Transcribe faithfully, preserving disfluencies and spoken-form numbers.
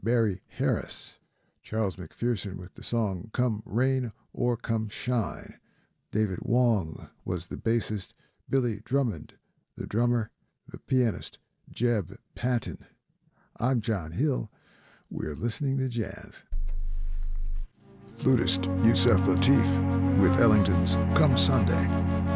Barry Harris. Charles McPherson with the song Come Rain or Come Shine. David Wong was the bassist. Billy Drummond, the drummer. The pianist, Jeb Patton. I'm John Hill. We're listening to jazz. Flutist Yusef Lateef with Ellington's Come Sunday.